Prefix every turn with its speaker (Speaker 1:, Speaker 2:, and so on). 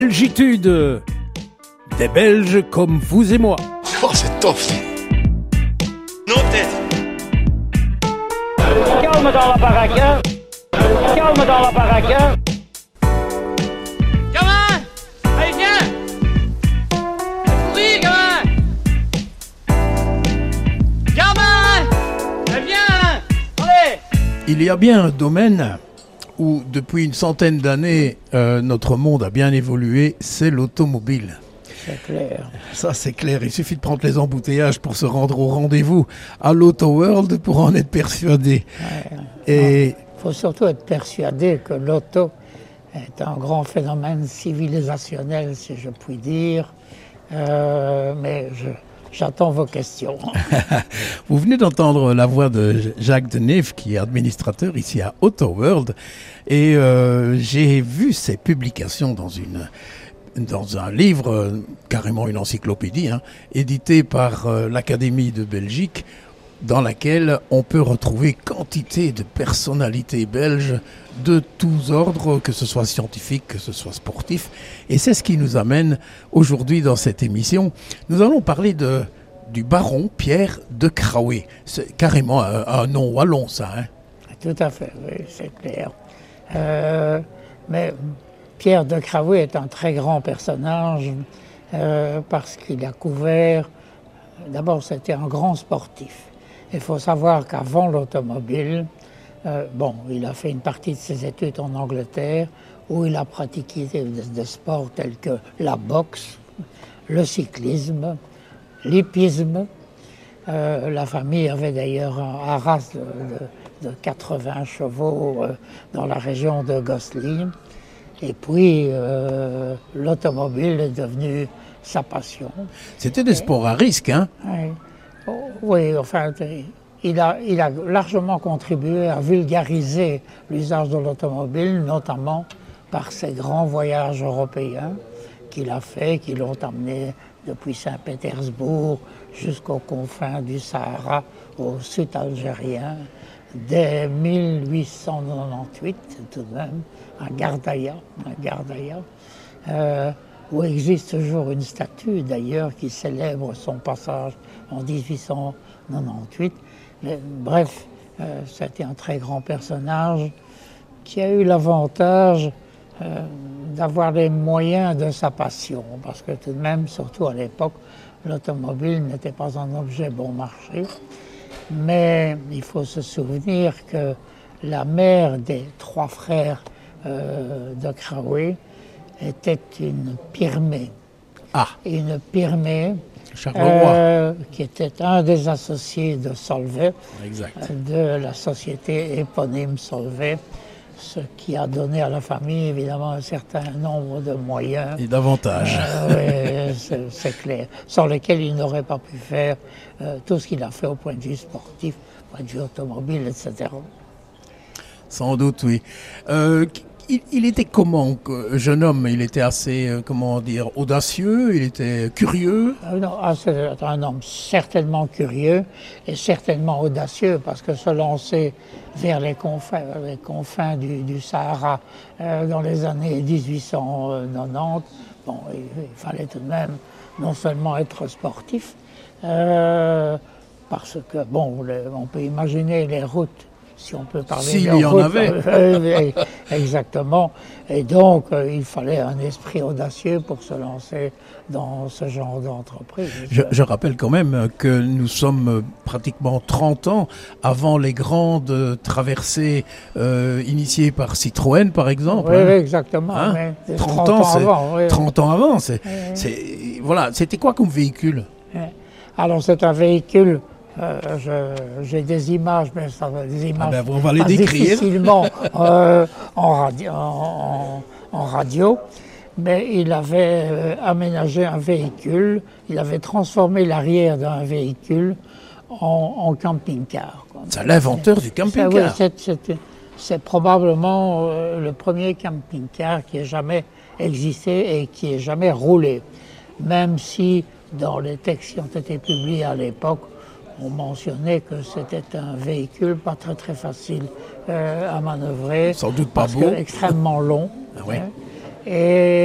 Speaker 1: Belgitude, des Belges comme vous et moi.
Speaker 2: Oh, c'est tough. Non, peut-être.
Speaker 3: Calme dans la baraque. Calme dans la baraque.
Speaker 4: Gamin! Allez, viens! Courir, gamin! Gamin! Allez, viens! Allez!
Speaker 1: Il y a bien un domaine où, depuis une centaine d'années, notre monde a bien évolué, c'est l'automobile.
Speaker 5: C'est clair.
Speaker 1: Ça, c'est clair. Il suffit de prendre les embouteillages pour se rendre au rendez-vous à l'Auto World pour en être persuadé.
Speaker 5: Ouais.
Speaker 1: Et
Speaker 5: Il faut surtout être persuadé que l'auto est un grand phénomène civilisationnel, si je puis dire. Mais j'attends vos questions.
Speaker 1: vous venez d'entendre la voix de Jacques Deneve, qui est administrateur ici à Auto World. Et j'ai vu ses publications dans un livre, carrément une encyclopédie, édité par l'Académie de Belgique, dans laquelle on peut retrouver quantité de personnalités belges de tous ordres, que ce soit scientifique, que ce soit sportif. Et c'est ce qui nous amène aujourd'hui dans cette émission. Nous allons parler du baron Pierre de Craouet. C'est carrément un nom wallon, ça.
Speaker 5: Tout à fait, oui, c'est clair. Mais Pierre de Craouet est un très grand personnage parce qu'il a couvert... D'abord, c'était un grand sportif. Il faut savoir qu'avant l'automobile, il a fait une partie de ses études en Angleterre où il a pratiqué des sports tels que la boxe, le cyclisme, l'hippisme. La famille avait d'ailleurs un haras de 80 chevaux dans la région de Gosselies. Et puis, l'automobile est devenue sa passion.
Speaker 1: C'était des sports à risque, hein?
Speaker 5: Oui, enfin, il a largement contribué à vulgariser l'usage de l'automobile, notamment par ses grands voyages européens qu'il a fait, qui l'ont amené depuis Saint-Pétersbourg jusqu'aux confins du Sahara, au sud algérien, dès 1898 tout de même, à Gardaïa, où existe toujours une statue d'ailleurs qui célèbre son passage en 1898. Mais, bref, c'était un très grand personnage qui a eu l'avantage d'avoir les moyens de sa passion, parce que tout de même, surtout à l'époque, l'automobile n'était pas un objet bon marché. Mais il faut se souvenir que la mère des trois frères de Craouet était une Pirmée.
Speaker 1: Ah.
Speaker 5: Une Pirmée qui était un des associés de Solvay, de la société éponyme Solvay, ce qui a donné à la famille évidemment un certain nombre de moyens.
Speaker 1: Et d'avantages.
Speaker 5: Oui, c'est clair. Sans lesquels il n'aurait pas pu faire tout ce qu'il a fait au point de vue sportif, au point de vue automobile, etc.
Speaker 1: Sans doute, oui. Il était comment, jeune homme? Il était assez, audacieux? Il était curieux?
Speaker 5: Non, c'est un homme certainement curieux et certainement audacieux, parce que se lancer vers les confins du Sahara dans les années 1890, il fallait tout de même non seulement être sportif, parce que, on peut imaginer les routes, si on peut parler
Speaker 1: S'il
Speaker 5: de
Speaker 1: y en
Speaker 5: route,
Speaker 1: avait.
Speaker 5: Exactement. Et donc, il fallait un esprit audacieux pour se lancer dans ce genre d'entreprise.
Speaker 1: Je rappelle quand même que nous sommes pratiquement 30 ans avant les grandes traversées initiées par Citroën, par exemple.
Speaker 5: Oui, exactement.
Speaker 1: 30 ans avant. Oui. 30 ans avant.
Speaker 5: Voilà.
Speaker 1: C'était quoi comme véhicule?
Speaker 5: Alors, c'est un véhicule... j'ai des images, mais ça va des images
Speaker 1: on va les décrire
Speaker 5: difficilement en radio. Mais il avait aménagé un véhicule, il avait transformé l'arrière d'un véhicule en camping-car.
Speaker 1: C'est l'inventeur du camping-car.
Speaker 5: C'est probablement le premier camping-car qui ait jamais existé et qui ait jamais roulé. Même si dans les textes qui ont été publiés à l'époque, on mentionnait que c'était un véhicule pas très facile à manœuvrer.
Speaker 1: Sans doute pas beau.
Speaker 5: Extrêmement long.
Speaker 1: Ah ouais.
Speaker 5: Et